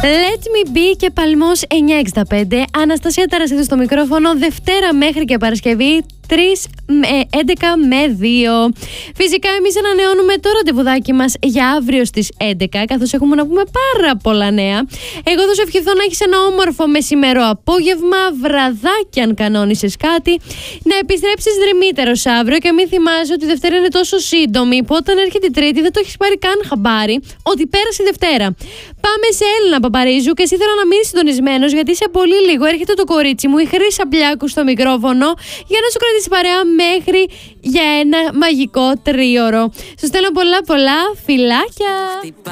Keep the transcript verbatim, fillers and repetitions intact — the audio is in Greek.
Let me be και Παλμός εννιακόσια εξήντα πέντε. Αναστασία Ταρασίδου στο μικρόφωνο, Δευτέρα μέχρι και Παρασκευή τρεις με έντεκα με δύο. Φυσικά εμείς ανανεώνουμε το ραντεβουδάκι μας για αύριο στις έντεκα, καθώς έχουμε να πούμε πάρα πολλά νέα. Εγώ θα σου ευχηθώ να έχεις ένα όμορφο μεσημερό απόγευμα, βραδάκι αν κανόνισες κάτι, να επιστρέψεις δρυμύτερος αύριο και μην θυμάσαι ότι η Δευτέρα είναι τόσο σύντομη που όταν έρχεται η Τρίτη δεν το έχεις πάρει καν χαμπάρι ότι πέρασε η Δευτέρα. Πάμε σε Έλληνα Παπαρίζου και εσύ θέλω να μείνεις συντονισμένος, γιατί σε πολύ λίγο έρχεται το κορίτσι μου, η Χρύσα Μπλιάκου στο μικρόφωνο, για να σου κρατήσει παρέα μέχρι για ένα μαγικό τρίωρο. Σου στέλνω πολλά πολλά φιλάκια.